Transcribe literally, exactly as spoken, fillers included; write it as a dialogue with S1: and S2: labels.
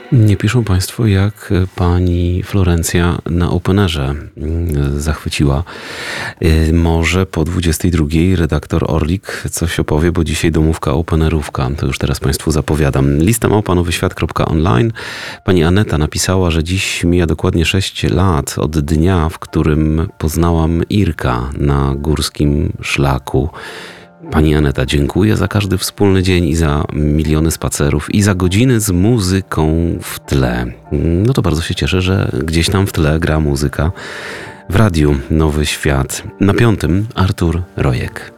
S1: Nie piszą Państwo, jak pani Florencja na Openerze zachwyciła. Może po dwudziestej drugiej redaktor Orlik coś opowie, bo dzisiaj domówka Openerówka. To już teraz Państwu zapowiadam. Lista małpa nowyświat kropka online. Pani Aneta napisała, że dziś mija dokładnie sześć lat od dnia, w którym poznałam Irka na górskim szlaku. Pani Aneta, dziękuję za każdy wspólny dzień i za miliony spacerów i za godziny z muzyką w tle. No to bardzo się cieszę, że gdzieś tam w tle gra muzyka w radiu Nowy Świat. Na piątym Artur Rojek.